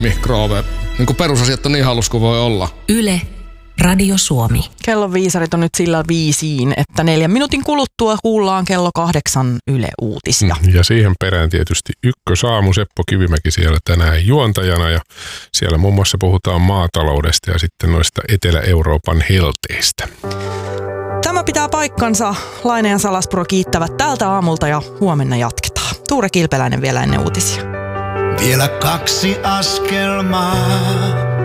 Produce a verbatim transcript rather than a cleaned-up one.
Mikrove. Niin kuin perusasiat on niin halus kuin voi olla. Yle, Radio Suomi. Kellon viisarit on nyt sillä viisiin, että neljän minuutin kuluttua kuullaan kello kahdeksan Yle Uutisia. Ja siihen perään tietysti Ykkösaamu, Seppo Kivimäki siellä tänään juontajana. Ja siellä muun muassa puhutaan maataloudesta ja sitten noista Etelä-Euroopan helteistä. Tämä pitää paikkansa. Laine ja Salaspuro kiittävät tältä aamulta ja huomenna jatketaan. Tuure Kilpeläinen vielä ennen uutisia. Vielä kaksi askelmaa.